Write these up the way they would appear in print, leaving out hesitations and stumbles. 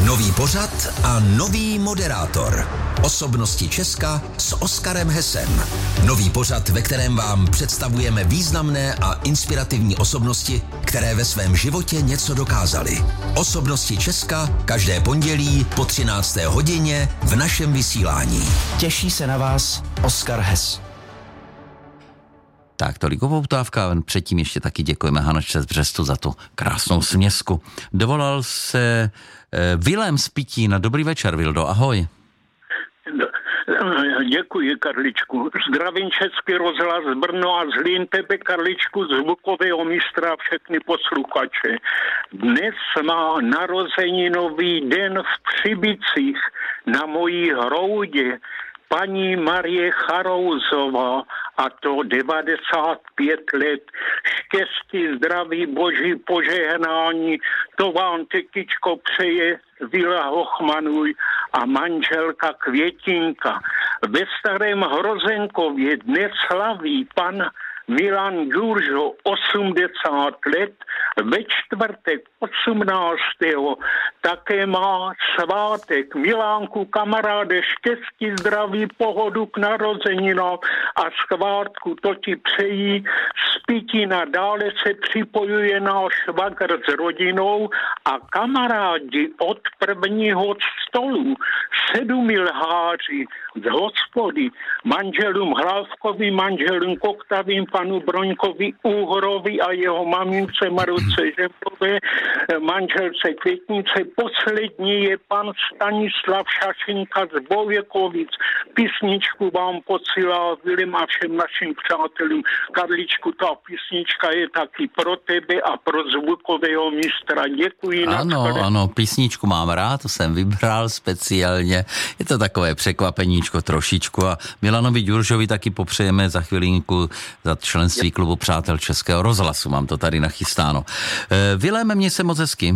Nový pořad a nový moderátor. Osobnosti Česka s Oskarem Hesem. Nový pořad, ve kterém vám představujeme významné a inspirativní osobnosti, které ve svém životě něco dokázaly. Osobnosti Česka každé pondělí po 13. hodině v našem vysílání. Těší se na vás Oskar Hes. Tak, tolik upoutávka, předtím ještě taky děkujeme Hanačce z Břestu za tu krásnou směsku. Dovolal se Vilém z Pitína. Dobrý večer, Vildo, ahoj. Děkuji, Karličku. Zdravím Český rozhlas Brno a Zlín, tebe, Karličku, zvukového mistra, všechny posluchače. Dnes má narozeninový den v Přibicích na mojí hroudě paní Marie Charouzová, a to 95 let. Štěstí, zdraví, boží požehnání, to vám tetičko přeje Vila Hochmanuj a manželka Květinka. Ve Starém Hrozenkově dnes slaví pan Milan Ďuržo 80 let, ve čtvrtek 18. také má svátek. Milánku, kamaráde, štěstí, zdraví, pohodu k narozeninám a svátku, to ti přejí z Pitina. Dále se připojuje náš švagr s rodinou a kamarádi od prvního stolu 7 lháři z hospody, manželům Hlávkovi, manželům Koktavým, panu Broňkovi Úhrovi a jeho mamince Maruce Žepové, manželce Květnice. Poslední je pan Stanislav Šašinka z Bověkovic. Písničku vám posílá Vilém a všem našim přátelům. Karličku, ta písnička je taky pro tebe a pro zvukového mistra. Děkuji. Ano, písničku mám rád, to jsem vybral speciálně. Je to takové překvapeníčko trošičku a Milanovi Ďuržovi taky popřejeme za chvilinku za členství klubu Přátel Českého rozhlasu. Mám to tady nachystáno. Viléme, mě se moc hezky.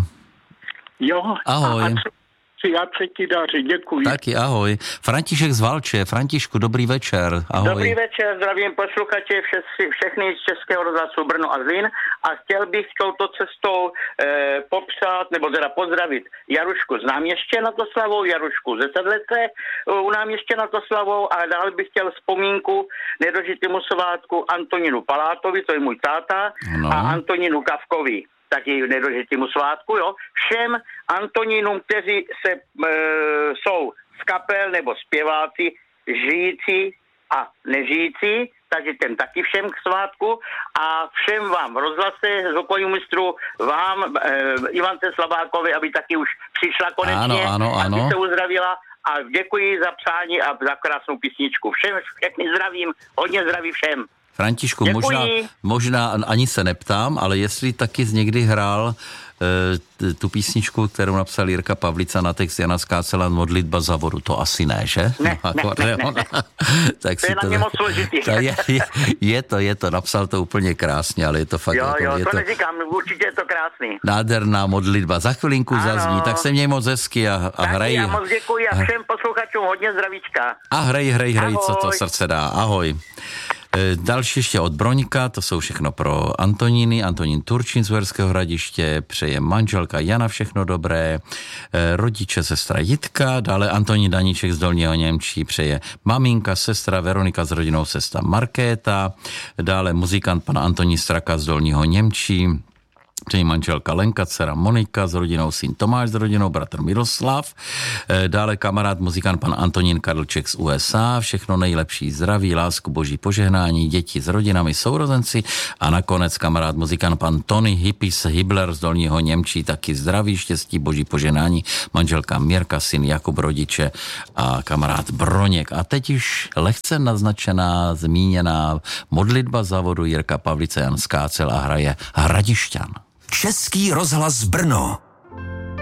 Jo. Ahoj. Já se ti daří, děkuji. Taky ahoj. František z Valče. Františku, dobrý večer. Ahoj. Dobrý večer, zdravím posluchače všechny z Českého rozhlasu Brno a Zlín a chtěl bych touto cestou popřát, nebo teda pozdravit Jarušku z Náměšťa-nad-Oslavou, Jarušku ze Sedlece u Náměšťa-nad-Oslavou a dál bych chtěl vzpomínku nedožitému svátku Antonínu Palátovi, to je můj táta, a Antonínu Kavkovi, taky nedožitému svátku, jo. Všem Antonínům, kteří jsou z kapel nebo zpěváci, žijící a nežijící, takže ten taky všem k svátku a všem vám v rozhlase z okolí mistru, vám Ivance Slabákovi, aby taky už přišla konečně, ano. aby se uzdravila a děkuji za přání a za krásnou písničku. Všechny zdravím, hodně zdraví všem. Františku, možná ani se neptám, ale jestli taky někdy hrál tu písničku, kterou napsal Jirka Pavlica na text Jana Skácela, Modlitba za vodu, to asi ne, že? Ne. Tak to je na mě moc složitý. Je to, napsal to úplně krásně, ale je to fakt... Jo, to neříkám, určitě je to krásný. Nádherná modlitba, za chvilinku zazní, tak se měj moc hezky a hrej. Já moc děkuji a všem posluchačům hodně zdravíčka. A hrej, co to srdce dá, ahoj. Další ještě od Broňka, to jsou všechno pro Antoníny. Antonín Turčín z Uherského Hradiště, přeje manželka Jana všechno dobré, rodiče sestra Jitka, dále Antonín Daníček z Dolního Němčí, přeje maminka, sestra Veronika s rodinou, sestra Markéta, dále muzikant pan Antonín Straka z Dolního Němčí, přeji manželka Lenka, dcera Monika s rodinou, syn Tomáš s rodinou, bratr Miroslav, dále kamarád muzikant pan Antonín Karlček z USA, všechno nejlepší zdraví, lásku, boží požehnání, děti s rodinami, sourozenci a nakonec kamarád muzikant pan Tony Hippis Hibler z Dolního Němčí, taky zdraví, štěstí, boží požehnání, manželka Mirka, syn Jakub, rodiče a kamarád Broněk. A teď už lehce naznačená, zmíněná modlitba za vodu Jirka Pavlice, Jan Skácel a hraje Hradišťan. Český rozhlas Brno.